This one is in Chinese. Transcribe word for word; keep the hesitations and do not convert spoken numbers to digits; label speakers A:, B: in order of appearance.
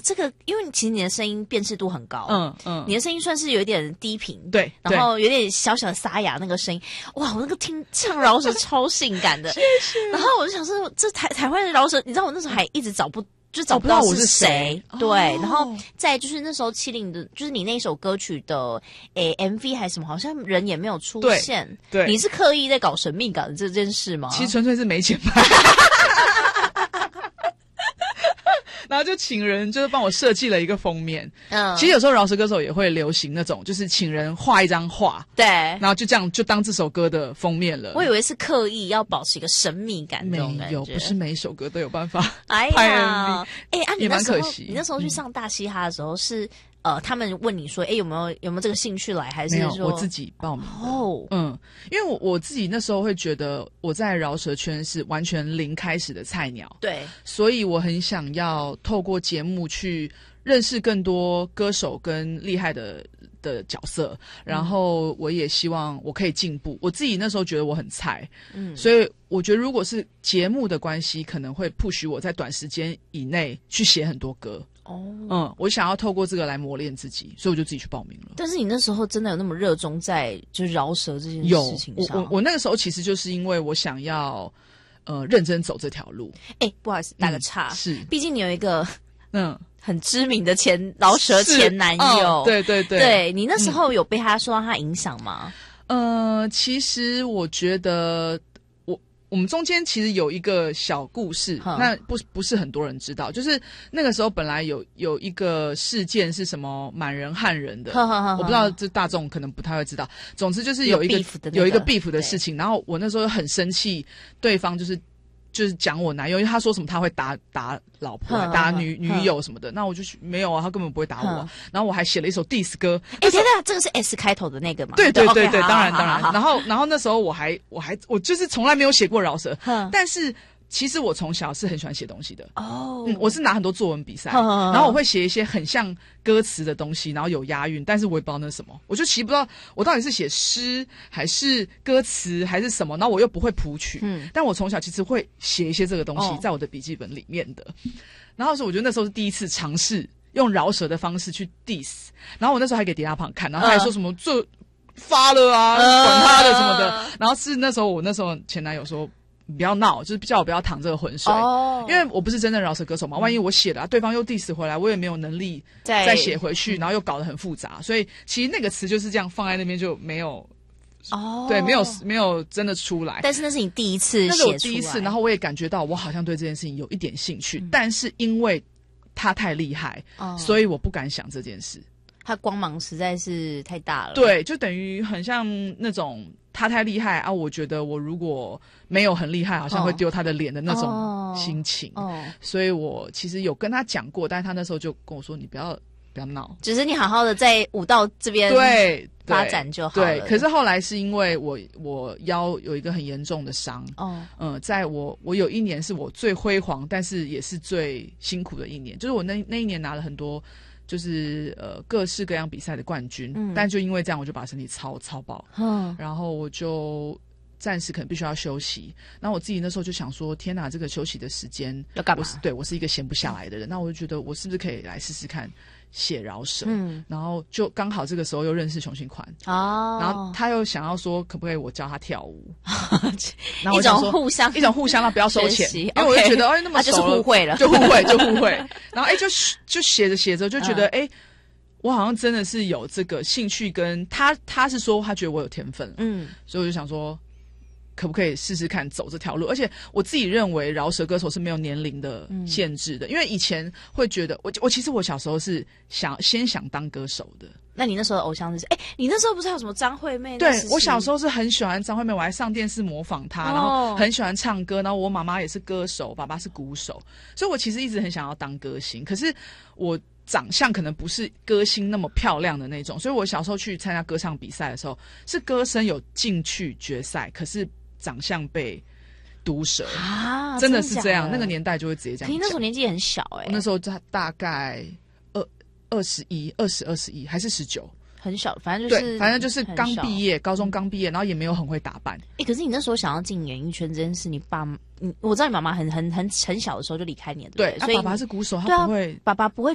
A: 这个，因为其实你的声音辨识度很高，
B: 嗯嗯，
A: 你的声音算是有一点低频，
B: 对，
A: 然后有点小小的沙哑那个声音，哇，我那个听唱饶舌超性感的，谢谢。然后我就想说，这台台湾的饶舌，你知道我那时候还一直找不。就找不到是谁，哦、对，然后再就是那时候七零的，就是你那首歌曲的诶 M V 还是什么，好像人也没有出现。
B: 对，对
A: 你是刻意在搞神秘感的这件事吗？
B: 其实纯粹是没钱拍。然后就请人就是帮我设计了一个封面。嗯，其实有时候饶舌歌手也会流行那种，就是请人画一张画，对，然后就这样就当这首歌的封面了。
A: 我以为是刻意要保持一个神秘感这种感觉，
B: 没有，不是每一首歌都有办法
A: 哎
B: 拍 M V，
A: 哎啊，
B: 也蛮可惜。
A: 你那时候去上大嘻哈的时候是。嗯呃，他们问你说，哎，有没有有没有这个兴趣来，还是说
B: 没有？我自己报名的。哦，嗯，因为我我自己那时候会觉得我在饶舌圈是完全零开始的菜鸟，
A: 对，
B: 所以我很想要透过节目去认识更多歌手跟厉害的的角色，然后我也希望我可以进步。我自己那时候觉得我很菜，嗯，所以我觉得如果是节目的关系，可能会 push 我在短时间以内去写很多歌。哦，嗯，我想要透过这个来磨练自己，所以我就自己去报名了。
A: 但是你那时候真的有那么热衷在就是饶舌这件事情上？
B: 有，我我我那个时候其实就是因为我想要呃认真走这条路。
A: 哎，不好意思，打个岔，
B: 嗯、是，
A: 毕竟你有一个
B: 嗯
A: 很知名的前饶舌前男友，
B: 哦、对对对，
A: 对你那时候有被他受到他影响吗？
B: 嗯、呃，其实我觉得。我们中间其实有一个小故事，那不不是很多人知道，就是那个时候本来有有一个事件是什么满人汉人的，我不知道这大众可能不太会知道。总之就是有一个
A: 有,
B: 那个、有一个 beef 的事情，然后我那时候很生气，对方就是就是讲我男友，因为他说什么他会打打老婆、打女女友什么的，那我就没有啊，他根本不会打我、啊。然后我还写了一首 diss 歌，
A: 哎，等等，这个是 S 开头的那个吗？
B: 对对对对， okay, 当然当然。然后然后那时候我还我还我就是从来没有写过饶舌，但是。其实我从小是很喜欢写东西的哦、oh. 嗯，我是拿很多作文比赛， oh. 然后我会写一些很像歌词的东西，然后有押韵，但是我也不知道那是什么，我就其实不知道我到底是写诗还是歌词还是什么，然后我又不会谱曲，嗯，但我从小其实会写一些这个东西在我的笔记本里面的， oh. 然后是我觉得那时候是第一次尝试用饶舌的方式去 diss， 然后我那时候还给迪拉胖看，然后他还说什么这、uh. 发了啊，管他的什么的， uh. 然后是那时候我那时候前男友说。不要闹，就是叫我不要淌这个浑水，哦、因为我不是真正饶舌歌手嘛。万一我写了、啊，对方又 diss 回来，我也没有能力再写回去，然后又搞得很复杂。所以其实那个词就是这样放在那边就没有，哦，对，没有没有真的出来。
A: 但是那是你第一次写出来，
B: 那是我第一次，然后我也感觉到我好像对这件事情有一点兴趣，嗯、但是因为他太厉害、哦，所以我不敢想这件事。
A: 他光芒实在是太大了，
B: 对，就等于很像那种。他太厉害啊！我觉得我如果没有很厉害，好像会丢他的脸的那种心情。哦哦、所以我其实有跟他讲过，但是他那时候就跟我说：“你不要不要闹，
A: 只是你好好的在舞蹈这边
B: 对
A: 发展就好了。”
B: 对，可是后来是因为我我腰有一个很严重的伤。哦，嗯，在我我有一年是我最辉煌，但是也是最辛苦的一年，就是我那那一年拿了很多。就是呃各式各样比赛的冠军，嗯，但就因为这样，我就把身体操操爆，嗯，然后我就暂时可能必须要休息。然后我自己那时候就想说，天哪，这个休息的时间
A: 要干嘛？
B: 我是对我是一个闲不下来的人，那我就觉得我是不是可以来试试看写饶舌？嗯，然后就刚好这个时候又认识熊信宽哦，然后他又想要说可不可以我教他跳舞，
A: 然后我想说一种互相
B: 一种互相，不要收钱，因为我就觉得哎、okay, 那么熟了、啊、
A: 就是互惠了，
B: 就互惠就互惠，然后哎就就写着写着就觉得哎。嗯我好像真的是有这个兴趣，跟他他是说他觉得我有天分，嗯，所以我就想说，可不可以试试看走这条路？而且我自己认为饶舌歌手是没有年龄的限制的，嗯、因为以前会觉得我我其实我小时候是想先想当歌手的。
A: 那你那时候的偶像是谁？哎，你那时候不是还有什么张惠妹？
B: 对，我小时候是很喜欢张惠妹，我还上电视模仿她，哦、然后很喜欢唱歌，然后我妈妈也是歌手，爸爸是鼓手，所以我其实一直很想要当歌星，可是我。长相可能不是歌星那么漂亮的那种，所以我小时候去参加歌唱比赛的时候，是歌声有进去决赛，可是长相被毒舌啊，真的是这样。那个年代就会直接这样讲。
A: 可你那时候年纪也很小哎、欸，
B: 我那时候大概二二十一、二十二十一还是十九。
A: 很小，反正就是
B: 对，反正就是刚毕业，高中刚毕业，然后也没有很会打扮。
A: 哎、欸，可是你那时候想要进演艺圈这件事，你爸，你我知道你妈妈很很很很小的时候就离开你了，对不对？
B: 对，所以、啊、爸爸是鼓手，他不会，
A: 啊、爸爸不会